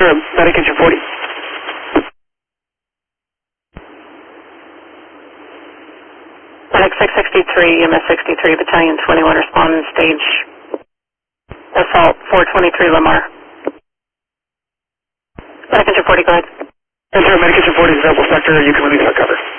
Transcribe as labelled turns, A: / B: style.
A: Medic engine 40.
B: Medic 663, EMS 63, Battalion 21, respond in stage assault 423 Lamar. Medic engine 40, go ahead.
A: Enter Medic engine 40 is available sector, you can release our cover.